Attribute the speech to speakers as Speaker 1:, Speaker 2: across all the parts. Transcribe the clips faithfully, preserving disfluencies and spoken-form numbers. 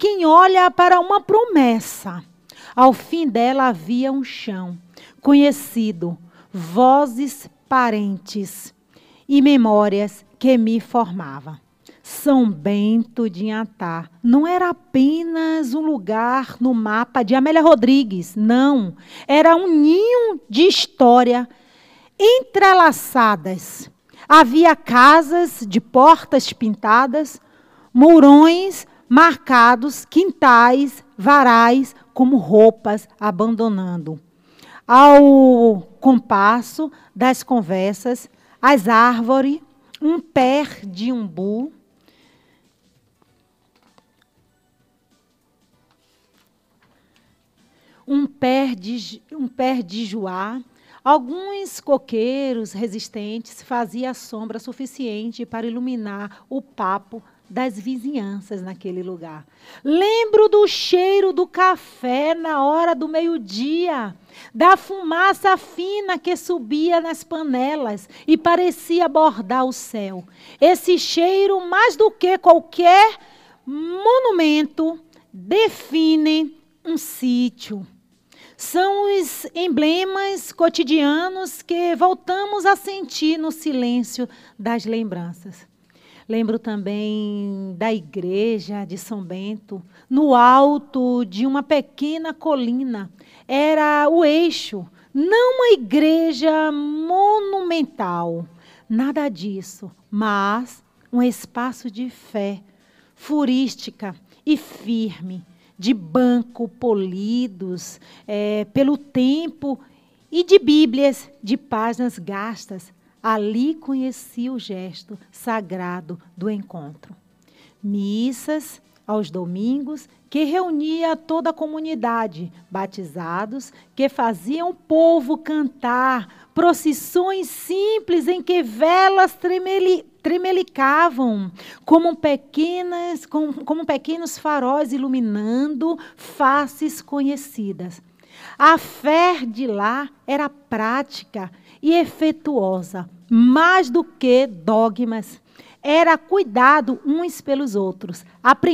Speaker 1: quem olha para uma promessa. Ao fim dela havia um chão conhecido, vozes parentes e memórias que me formavam. São Bento de Inhatá não era apenas um lugar no mapa de Amélia Rodrigues, não. Era um ninho de história entrelaçadas. Havia casas de portas pintadas, mourões marcados, quintais, varais, como roupas abandonando. Ao compasso das conversas, as árvores, um pé de umbu, um pé de, um pé de joá, alguns coqueiros resistentes faziam sombra suficiente para iluminar o papo das vizinhanças naquele lugar. Lembro do cheiro do café na hora do meio-dia, da fumaça fina que subia nas panelas e parecia bordar o céu. Esse cheiro, mais do que qualquer monumento, define um sítio. São os emblemas cotidianos que voltamos a sentir no silêncio das lembranças. Lembro também da igreja de São Bento, no alto de uma pequena colina. Era o eixo, não uma igreja monumental, nada disso, mas um espaço de fé, furística e firme, de banco polidos é, pelo tempo e de bíblias de páginas gastas. Ali conheci o gesto sagrado do encontro. Missas aos domingos que reunia toda a comunidade, batizados que faziam o povo cantar, procissões simples em que velas tremeli, tremelicavam, como pequenas, como, como pequenos faróis iluminando faces conhecidas. A fé de lá era prática e efetuosa, mais do que dogmas. Era cuidado uns pelos outros.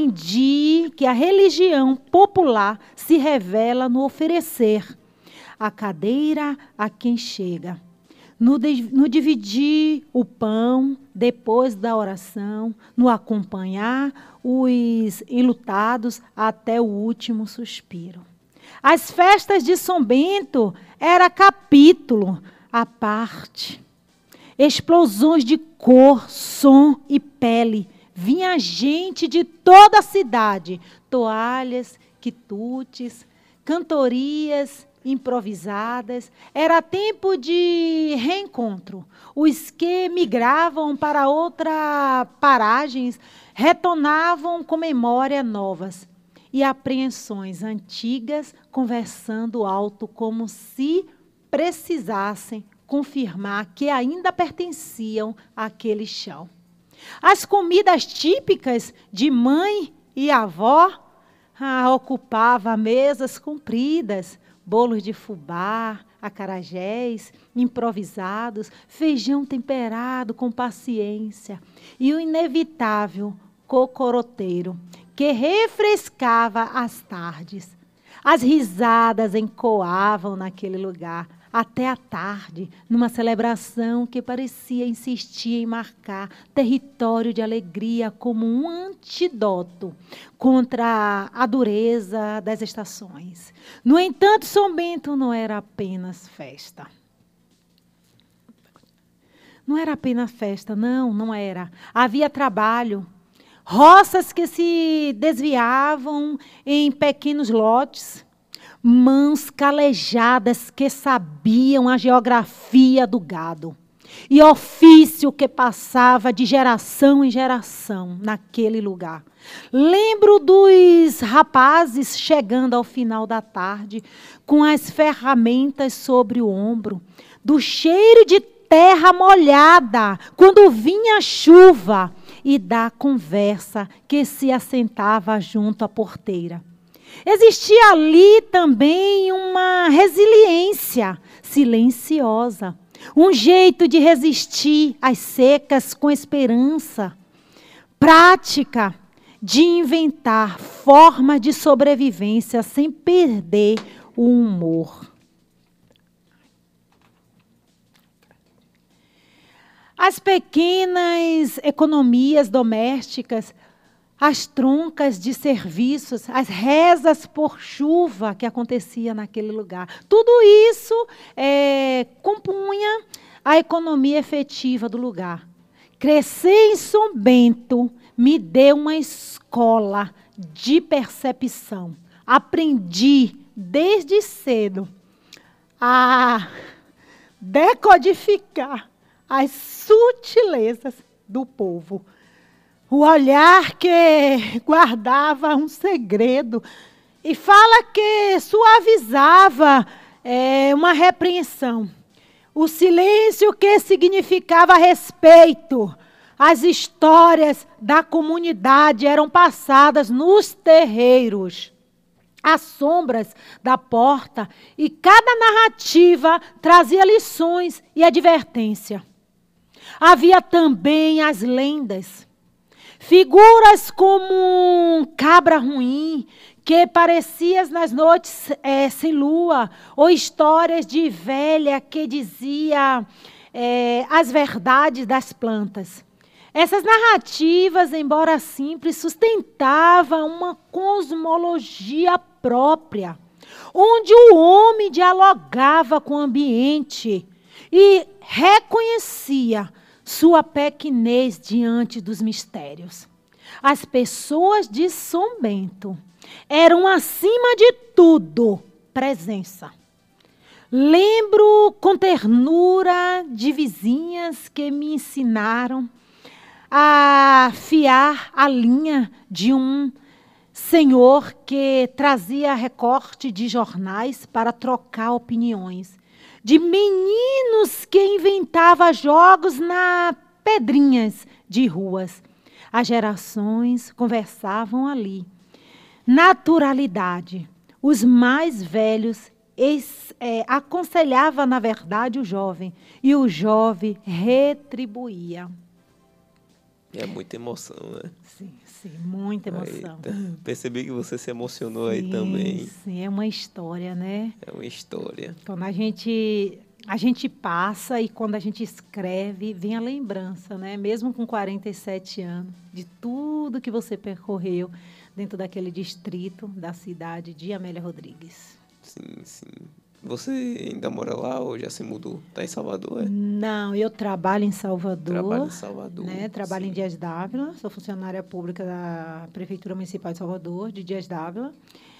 Speaker 1: Aprendi que a religião popular se revela no oferecer a cadeira a quem chega, no, no dividir o pão depois da oração, no acompanhar os enlutados até o último suspiro. As festas de São Bento era capítulo à parte. Explosões de cor, som e pele. Vinha gente de toda a cidade. Toalhas, quitutes, cantorias improvisadas. Era tempo de reencontro. Os que migravam para outras paragens retornavam com memórias novas e apreensões antigas, conversando alto como se precisassem confirmar que ainda pertenciam àquele chão. As comidas típicas de mãe e avó ah, ocupavam mesas compridas, bolos de fubá, acarajés improvisados, feijão temperado com paciência e o inevitável cocoroteiro, que refrescava as tardes. As risadas ecoavam naquele lugar, até a tarde, numa celebração que parecia insistir em marcar território de alegria como um antídoto contra a dureza das estações. No entanto, São Bento não era apenas festa. Não era apenas festa, não, não era. Havia trabalho. Roças que se desviavam em pequenos lotes, mãos calejadas que sabiam a geografia do gado, e ofício que passava de geração em geração naquele lugar. Lembro dos rapazes chegando ao final da tarde, com as ferramentas sobre o ombro, do cheiro de terra molhada, quando vinha a chuva, e da conversa que se assentava junto à porteira. Existia ali também uma resiliência silenciosa, um jeito de resistir às secas com esperança, prática de inventar forma de sobrevivência sem perder o humor. As pequenas economias domésticas, as troncas de serviços, as rezas por chuva que acontecia naquele lugar. Tudo isso é, compunha a economia efetiva do lugar. Crescer em São Bento me deu uma escola de percepção. Aprendi desde cedo a decodificar as sutilezas do povo. O olhar que guardava um segredo e fala que suavizava é, uma repreensão. O silêncio que significava respeito. As histórias da comunidade eram passadas nos terreiros. As sombras da porta e cada narrativa trazia lições e advertência. Havia também as lendas. Figuras como um cabra ruim, que parecias nas noites é, sem lua, ou histórias de velha que dizia é, as verdades das plantas. Essas narrativas, embora simples, sustentavam uma cosmologia própria, onde o homem dialogava com o ambiente e reconhecia sua pequenez diante dos mistérios. As pessoas de São Bento eram, acima de tudo, presença. Lembro com ternura de vizinhas que me ensinaram a fiar a linha de um senhor que trazia recorte de jornais para trocar opiniões. De meninos que inventavam jogos na pedrinhas de ruas. As gerações conversavam ali. Naturalidade. Os mais velhos ex, é, aconselhavam, na verdade, o jovem. E o jovem retribuía.
Speaker 2: É muita emoção, né?
Speaker 1: Sim, sim, muita emoção.
Speaker 2: Eita, percebi que você se emocionou
Speaker 1: sim,
Speaker 2: aí também.
Speaker 1: Sim, é uma história, né?
Speaker 2: É uma história.
Speaker 1: Quando a gente, a gente passa e quando a gente escreve, vem a lembrança, né? Mesmo com quarenta e sete anos, de tudo que você percorreu dentro daquele distrito da cidade de Amélia Rodrigues.
Speaker 2: Sim, sim. Você ainda mora lá ou já se mudou? Está em Salvador, é?
Speaker 1: Não, eu trabalho em Salvador.
Speaker 2: Trabalho em Salvador.
Speaker 1: Né? Trabalho
Speaker 2: sim.
Speaker 1: em Dias d'Ávila, sou funcionária pública da Prefeitura Municipal de Salvador, de Dias d'Ávila.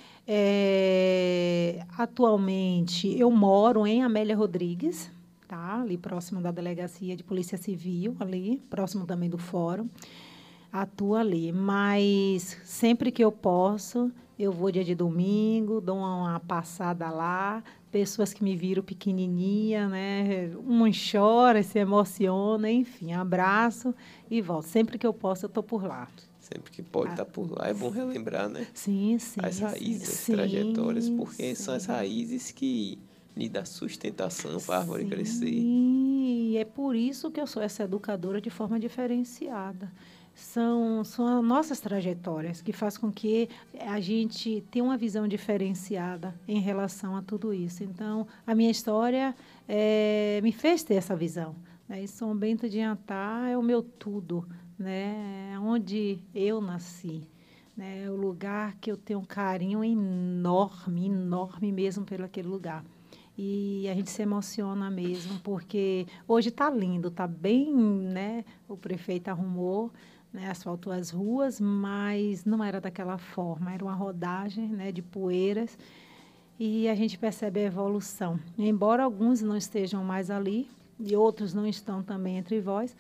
Speaker 1: É, atualmente, eu moro em Amélia Rodrigues, tá? Ali próximo da Delegacia de Polícia Civil, ali, próximo também do Fórum. Atuo ali, mas sempre que eu posso, eu vou dia de domingo, dou uma passada lá, pessoas que me viram pequenininha, né? Um chora, se emociona, enfim, abraço e volto. Sempre que eu posso, eu estou por lá.
Speaker 2: Sempre que pode estar ah, tá por lá. É bom relembrar, né?
Speaker 1: Sim, sim.
Speaker 2: As raízes,
Speaker 1: sim,
Speaker 2: as trajetórias, porque
Speaker 1: sim.
Speaker 2: são as raízes que lhe dão sustentação para a árvore
Speaker 1: sim,
Speaker 2: crescer.
Speaker 1: E é por isso que eu sou essa educadora de forma diferenciada. São, são as nossas trajetórias que faz com que a gente tenha uma visão diferenciada em relação a tudo isso. Então, a minha história é, me fez ter essa visão. Né? E São Bento de Iatá é o meu tudo, né? É onde eu nasci. Né? É o lugar que eu tenho um carinho enorme, enorme mesmo pelo aquele lugar. E a gente se emociona mesmo, porque hoje está lindo, está bem, né? O prefeito arrumou, né, asfaltou as ruas, mas não era daquela forma, era uma rodagem, né, de poeiras, e a gente percebe a evolução. Embora alguns não estejam mais ali, e outros não estão também entre vós,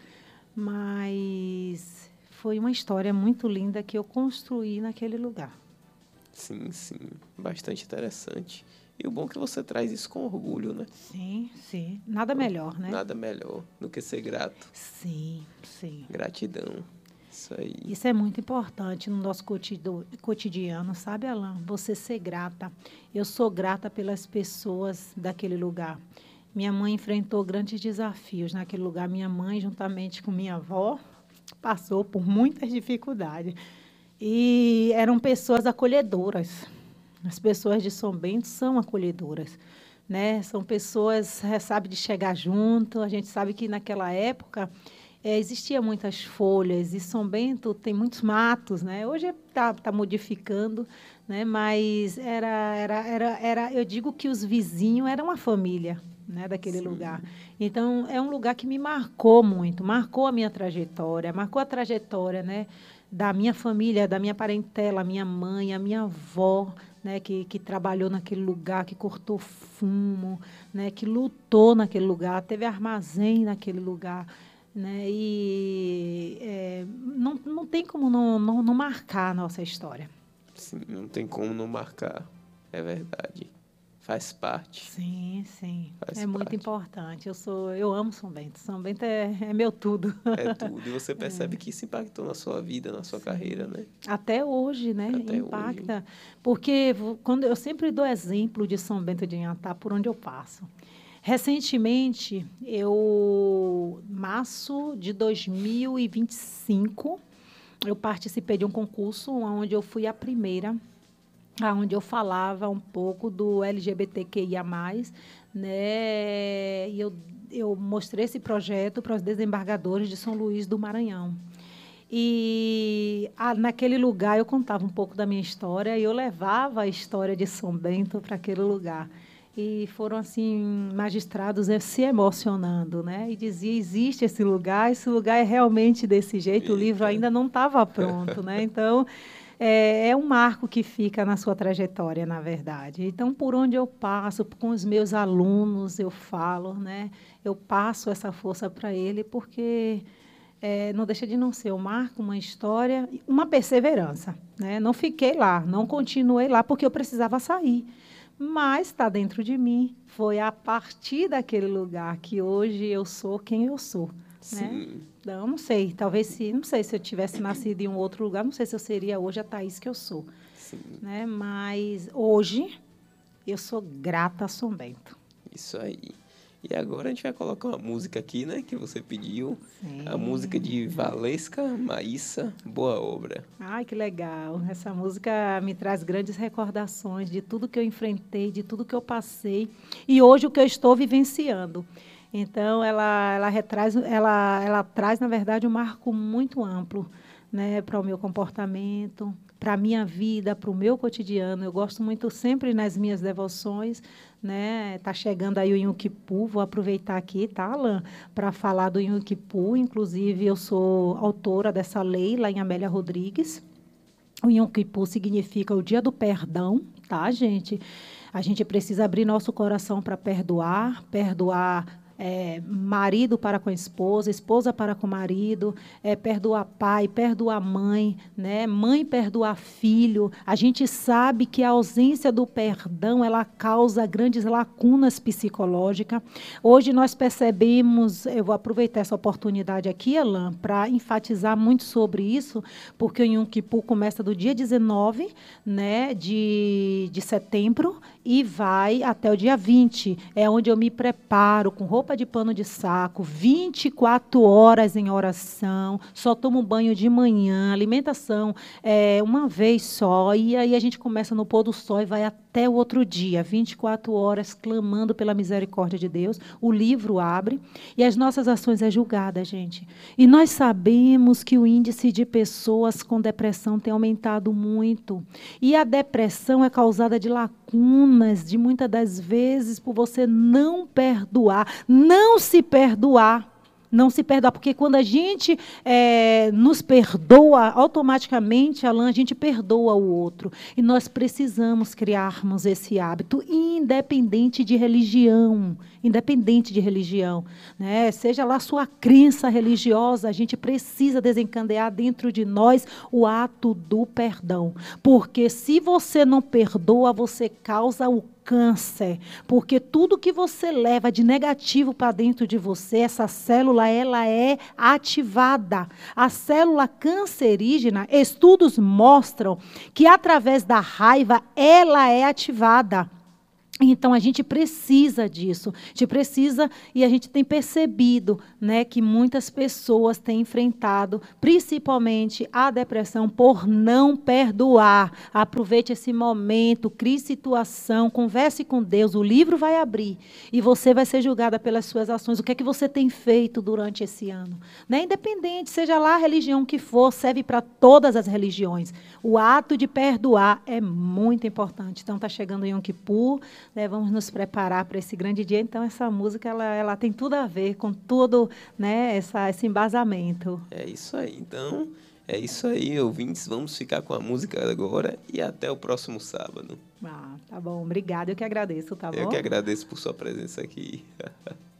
Speaker 1: mas foi uma história muito linda que eu construí naquele lugar.
Speaker 2: Sim, sim, bastante interessante. E o bom é que você traz isso com orgulho, né?
Speaker 1: Sim, sim. Nada melhor, né?
Speaker 2: Nada melhor do que ser grato.
Speaker 1: Sim, sim.
Speaker 2: Gratidão. Isso aí.
Speaker 1: Isso é muito importante no nosso cotidiano, sabe, Alan? Você ser grata. Eu sou grata pelas pessoas daquele lugar. Minha mãe enfrentou grandes desafios naquele lugar. Minha mãe, juntamente com minha avó, passou por muitas dificuldades. E eram pessoas acolhedoras. As pessoas de São Bento são acolhedoras, né? São pessoas, eh, sabe, de chegar junto. A gente sabe que naquela época eh, existia muitas folhas e São Bento tem muitos matos, né? Hoje está tá modificando, né? Mas era, era, era, era, eu digo que os vizinhos eram uma família, né, daquele
Speaker 2: Sim.
Speaker 1: lugar. Então, é um lugar que me marcou muito, marcou a minha trajetória, marcou a trajetória, né, da minha família, da minha parentela, a minha mãe, a minha avó, né, que, que trabalhou naquele lugar, que cortou fumo, né, que lutou naquele lugar, teve armazém naquele lugar. Né, e é, não, não tem como não, não, não marcar a nossa história.
Speaker 2: Sim, não tem como não marcar. É verdade. Faz parte.
Speaker 1: Sim, sim.
Speaker 2: Faz
Speaker 1: É muito
Speaker 2: parte.
Speaker 1: importante. Eu sou, eu amo São Bento. São Bento é, é meu tudo.
Speaker 2: É tudo. E você percebe que isso impactou na sua vida, na sua
Speaker 1: Sim.
Speaker 2: carreira, né?
Speaker 1: Até hoje, né?
Speaker 2: Até
Speaker 1: Impacta.
Speaker 2: hoje.
Speaker 1: Porque vo- quando eu sempre dou exemplo de São Bento de Inhatá por onde eu passo. Recentemente, eu, março de dois mil e vinte e cinco, eu participei de um concurso onde eu fui a primeira, onde eu falava um pouco do L G B T Q I A mais, né? E eu, eu mostrei esse projeto para os desembargadores de São Luís do Maranhão. E ah, naquele lugar eu contava um pouco da minha história e eu levava a história de São Bento para aquele lugar. E foram, assim, magistrados eh, se emocionando, né? E dizia, existe esse lugar, esse lugar é realmente desse jeito, o livro
Speaker 2: Eita.
Speaker 1: ainda não estava pronto, né? Então, é, é um marco que fica na sua trajetória, na verdade. Então, por onde eu passo, com os meus alunos, eu falo, né? Eu passo essa força para ele, porque é, não deixa de não ser um marco, uma história, uma perseverança, né? Não fiquei lá, não continuei lá, porque eu precisava sair. Mas está dentro de mim. Foi a partir daquele lugar que hoje eu sou quem eu sou, né?
Speaker 2: Sim.
Speaker 1: Então, não sei, talvez se, não sei se eu tivesse nascido em um outro lugar, não sei se eu seria hoje a Thaís que eu sou,
Speaker 2: Sim.
Speaker 1: né? Mas hoje eu sou grata a São Bento.
Speaker 2: Isso aí. E agora a gente vai colocar uma música aqui, né? Que você pediu.
Speaker 1: Sim.
Speaker 2: A música de Valesca Maíssa, Boa Obra.
Speaker 1: Ai, que legal. Essa música me traz grandes recordações de tudo que eu enfrentei, de tudo que eu passei e hoje o que eu estou vivenciando. Então, ela, ela, retraz, ela, ela traz, na verdade, um marco muito amplo, né, para o meu comportamento, para a minha vida, para o meu cotidiano. Eu gosto muito sempre nas minhas devoções, né? Tá chegando aí o Yom Kippur, vou aproveitar aqui, tá, Alan, para falar do Yom Kippur. Inclusive, eu sou autora dessa lei lá em Amélia Rodrigues. O Yom Kippur significa o dia do perdão, tá, gente? A gente precisa abrir nosso coração para perdoar, perdoar é, marido para com a esposa, esposa para com o marido, é, perdoar pai, perdoar mãe, né? Mãe perdoar filho. A gente sabe que a ausência do perdão ela causa grandes lacunas psicológicas. Hoje nós percebemos, eu vou aproveitar essa oportunidade aqui, Alan, para enfatizar muito sobre isso, porque o Yom Kippur começa do dia dezenove, né, de, de setembro e vai até o dia vinte. É onde eu me preparo com roupa de pano de saco, vinte e quatro horas em oração, só tomo banho de manhã, alimentação é, uma vez só, e aí a gente começa no pôr do sol e vai até o outro dia, vinte e quatro horas, clamando pela misericórdia de Deus. O livro abre e as nossas ações é julgada, gente. E nós sabemos que o índice de pessoas com depressão tem aumentado muito. E a depressão é causada de lacunas, de muitas das vezes por você não perdoar, não se perdoar. Não se perdoar, porque quando a gente é, nos perdoa, automaticamente, Alan, a gente perdoa o outro. E nós precisamos criarmos esse hábito, independente de religião. Independente de religião. Né? Seja lá a sua crença religiosa, a gente precisa desencadear dentro de nós o ato do perdão. Porque se você não perdoa, você causa o câncer, porque tudo que você leva de negativo para dentro de você, essa célula ela é ativada. A célula cancerígena, estudos mostram que através da raiva ela é ativada. Então, a gente precisa disso, a gente precisa, e a gente tem percebido, né, que muitas pessoas têm enfrentado, principalmente a depressão, por não perdoar. Aproveite esse momento, crie situação, converse com Deus, o livro vai abrir, e você vai ser julgada pelas suas ações. O que é que você tem feito durante esse ano? Né? Independente, seja lá a religião que for, serve para todas as religiões. O ato de perdoar é muito importante. Então, está chegando o Yom Kippur, né, vamos nos preparar para esse grande dia. Então, essa música ela, ela tem tudo a ver com tudo, né, essa, esse embasamento.
Speaker 2: É isso aí. Então, é isso aí, ouvintes. Vamos ficar com a música agora e até o próximo sábado.
Speaker 1: Ah, tá bom. Obrigada. Eu que agradeço, tá bom?
Speaker 2: Eu que agradeço por sua presença aqui.